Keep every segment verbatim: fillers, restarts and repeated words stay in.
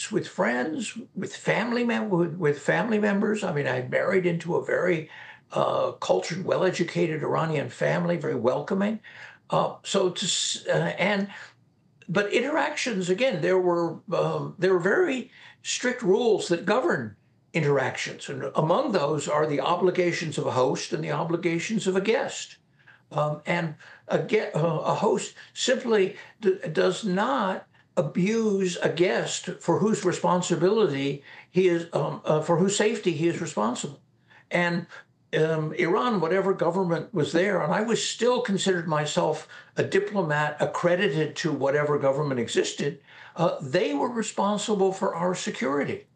relationships with friends, with family mem- with, with family members. I mean, I married into a very uh, cultured, well-educated Iranian family, very welcoming. Uh, so to s- uh, and but interactions again, there were um, there were very strict rules that govern interactions, and among those are the obligations of a host and the obligations of a guest. Um, and a, ge- uh, a host simply d- does not abuse a guest for whose responsibility he is, um, uh, for whose safety he is responsible. And um, Iran, whatever government was there, and I was still considered myself a diplomat accredited to whatever government existed, uh, they were responsible for our security.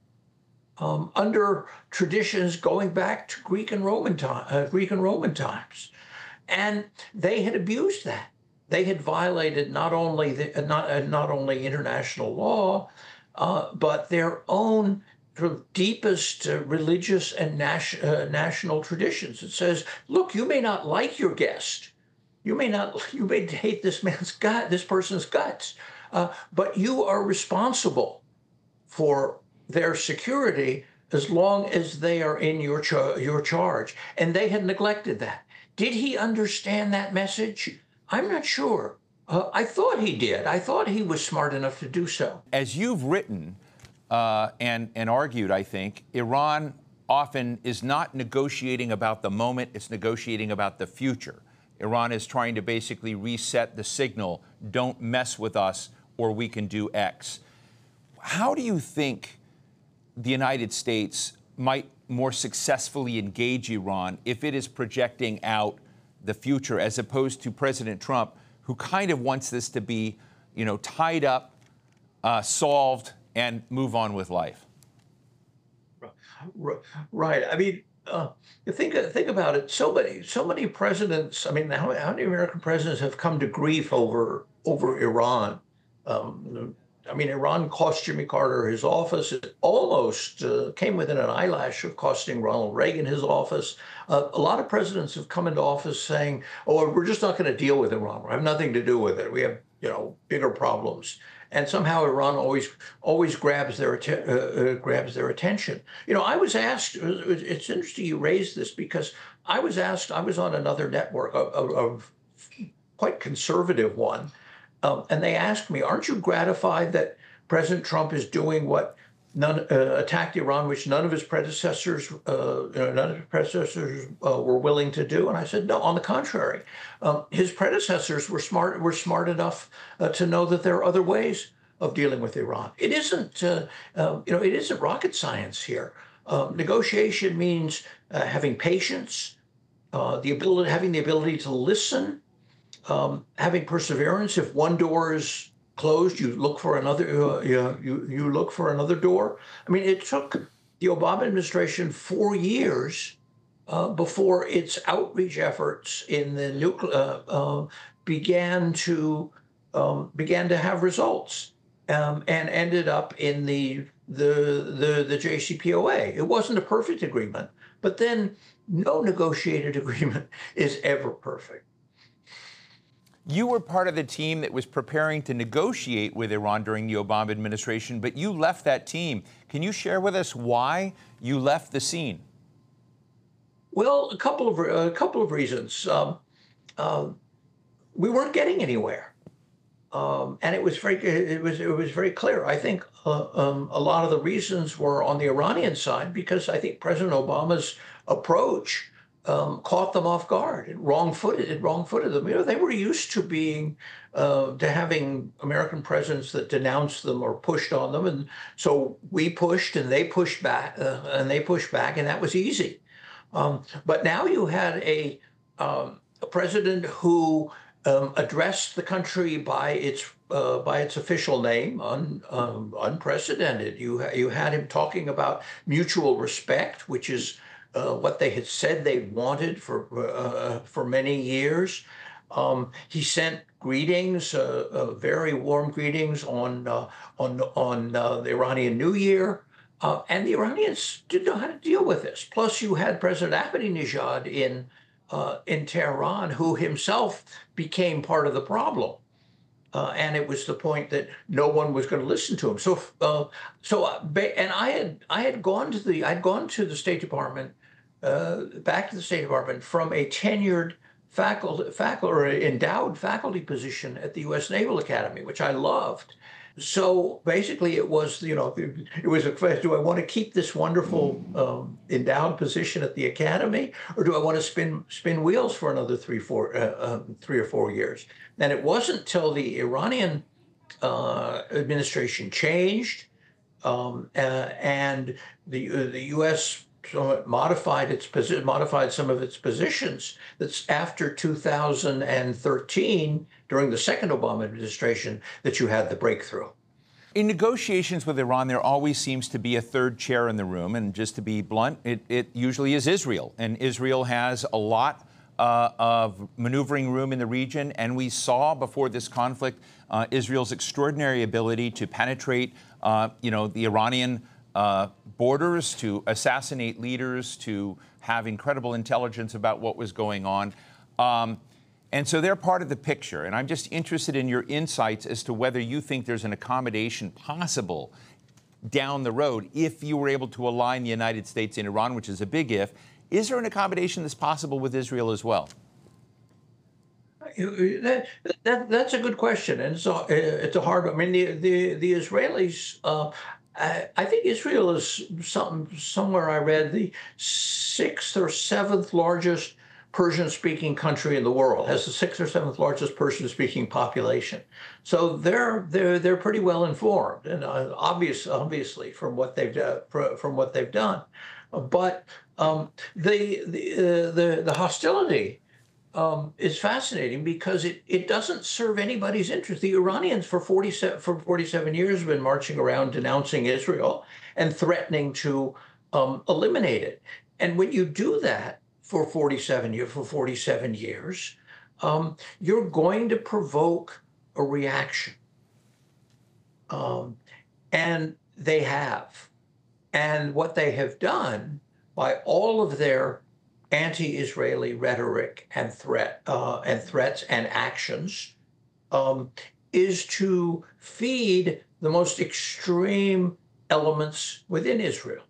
Um, under traditions going back to Greek and Roman time, uh, Greek and Roman times. And they had abused that. They had violated not only the, uh, not uh, not only international law, uh, but their own sort of deepest uh, religious and nas- uh, national traditions. It says, look, you may not like your guest, you may not, you may hate this man's gut, this person's guts, uh, but you are responsible for their security as long as they are in your char- your charge. And they had neglected that. Did he understand that message? I'm not sure. Uh, I thought he did. I thought he was smart enough to do so. As you've written uh, and, and argued, I think, Iran often is not negotiating about the moment, it's negotiating about the future. Iran is trying to basically reset the signal, don't mess with us or we can do X. How do you think the United States might more successfully engage Iran if it is projecting out the future, as opposed to President Trump, who kind of wants this to be, you know, tied up, uh, solved, and move on with life? Right. I mean, uh, you think think about it. So many, so many presidents. I mean, how, how many American presidents have come to grief over over Iran? Um, I mean, Iran cost Jimmy Carter his office. It almost uh, came within an eyelash of costing Ronald Reagan his office. Uh, a lot of presidents have come into office saying, "Oh, we're just not going to deal with Iran. We have nothing to do with it. We have, you know, bigger problems." And somehow Iran always always grabs their atten- uh, uh, grabs their attention. You know, I was asked. It's interesting you raised this because I was asked. I was on another network, a, a, a quite conservative one, um, and they asked me, "Aren't you gratified that President Trump is doing what none uh, attacked Iran, which none of his predecessors, uh, you know, none of his predecessors uh, were willing to do?" And I said, "No, on the contrary, um, his predecessors were smart were smart enough uh, to know that there are other ways of dealing with Iran. It isn't, uh, uh, you know, it isn't rocket science here. Uh, negotiation means uh, having patience, uh, the ability, having the ability to listen." Um, having perseverance. If one door is closed, you look for another. Uh, you, you you look for another door. I mean, it took the Obama administration four years uh, before its outreach efforts in the nuclear uh, uh, began to um, began to have results, um, and ended up in the the the the J C P O A. It wasn't a perfect agreement, but then no negotiated agreement is ever perfect. You were part of the team that was preparing to negotiate with Iran during the Obama administration, but you left that team. Can you share with us why you left the scene? Well, a couple of a couple of reasons. Um, uh, we weren't getting anywhere, um, and it was very it was it was very clear. I think uh, um, a lot of the reasons were on the Iranian side because I think President Obama's approach um, caught them off guard. It wrong-footed it wrong-footed them. You know, they were used to being uh, to having American presidents that denounced them or pushed on them, and so we pushed and they pushed back uh, and they pushed back, and that was easy. Um, but now you had a, um, a president who um, addressed the country by its uh, by its official name, un, um, unprecedented. You ha- you had him talking about mutual respect, which is uh, what they had said they wanted for uh, for many years. Um, he sent greetings, uh, uh, very warm greetings on uh, on on uh, the Iranian New Year. Uh, and the Iranians didn't know how to deal with this. Plus, you had President Ahmadinejad in uh, in Tehran, who himself became part of the problem. Uh, and it was the point that no one was going to listen to him. So, uh, so, uh, and I had I had gone to the I'd gone to the State Department, uh, back to the State Department from a tenured faculty, faculty or endowed faculty position at the U S Naval Academy, which I loved. So basically, it was, you know, it was a question: do I want to keep this wonderful um, endowed position at the academy, or do I want to spin spin wheels for another three, four, uh, um, three or four years? And it wasn't till the Iranian uh, administration changed, um, uh, and the uh, the U S somewhat modified its posi- modified some of its positions. That's after two thousand thirteen, during the second Obama administration, that you had the breakthrough. In negotiations with Iran, there always seems to be a third chair in the room. And just to be blunt, it, it usually is Israel. And Israel has a lot uh, of maneuvering room in the region. And we saw before this conflict uh, Israel's extraordinary ability to penetrate, uh, you know, the Iranian uh, borders, to assassinate leaders, to have incredible intelligence about what was going on. Um, And so they're part of the picture. And I'm just interested in your insights as to whether you think there's an accommodation possible down the road if you were able to align the United States and Iran, which is a big if. Is there an accommodation that's possible with Israel as well? That, that, that's a good question, and it's a, it's a hard. I mean, the the, the Israelis. Uh, I, I think Israel is some somewhere I read the sixth or seventh largest Persian-speaking country in the world. Has the sixth or seventh largest Persian-speaking population. So they're they're they're pretty well informed, and uh, obvious obviously from what they've uh, from what they've done. But um, the the, uh, the the hostility um, is fascinating because it, it doesn't serve anybody's interest. The Iranians for forty-seven for forty-seven years have been marching around denouncing Israel and threatening to um, eliminate it. And when you do that for forty-seven years, for forty-seven years, um, you're going to provoke a reaction, um, and they have. And what they have done by all of their anti-Israeli rhetoric and threat uh, and threats and actions um, is to feed the most extreme elements within Israel.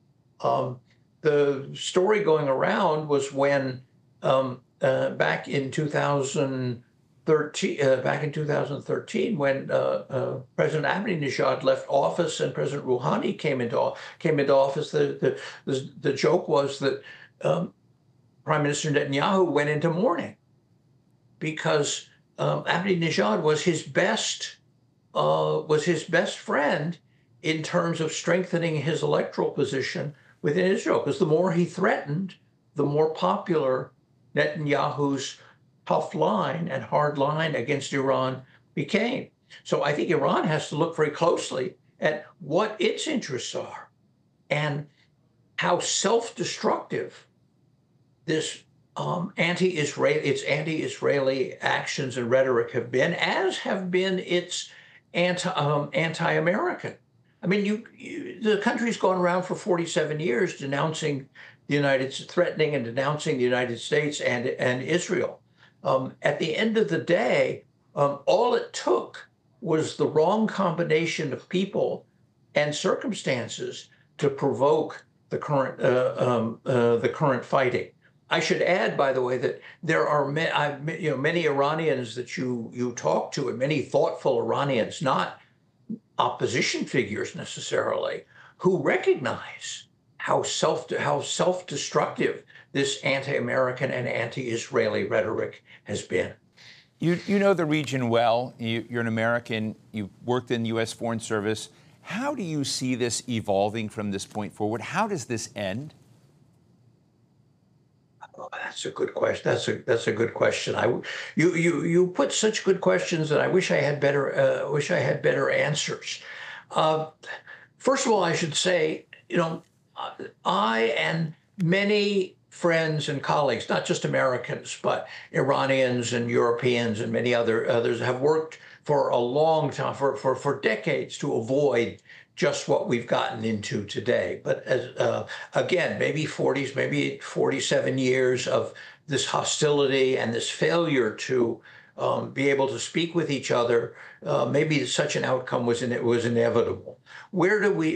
Um, the story going around was when um, uh, back in two thousand thirteen, uh, back in two thousand thirteen, when uh, uh, President Ahmadinejad left office and President Rouhani came into came into office, the the the, the joke was that um, Prime Minister Netanyahu went into mourning because um, Ahmadinejad was his best uh, was his best friend in terms of strengthening his electoral position within Israel. Because the more he threatened, the more popular Netanyahu's tough line and hard line against Iran became. So I think Iran has to look very closely at what its interests are and how self-destructive this um, anti-Israel, its anti-Israeli actions and rhetoric have been, as have been its anti, um, anti-American. I mean, you, you, the country's gone around for forty-seven years denouncing the United, threatening and denouncing the United States and and Israel. Um, at the end of the day, um, all it took was the wrong combination of people and circumstances to provoke the current uh, um, uh, the current fighting. I should add, by the way, that there are ma- I've, you know many Iranians that you you talk to, and many thoughtful Iranians, not opposition figures necessarily, who recognize how self how self-destructive this anti-American and anti-Israeli rhetoric has been. You, you know the region well. You, you're an American. You've worked in the U S Foreign Service. How do you see this evolving from this point forward? How does this end? Oh, that's a good question. That's a that's a good question. I you you you put such good questions that I wish I had better uh, wish I had better answers. Uh, first of all, I should say, you know, I and many friends and colleagues, not just Americans, but Iranians and Europeans and many other others, have worked for a long time, for for for decades, to avoid just what we've gotten into today. But as, uh, again, maybe forties, maybe forty-seven years of this hostility and this failure to um, be able to speak with each other, uh, maybe such an outcome was in, was inevitable. Where do we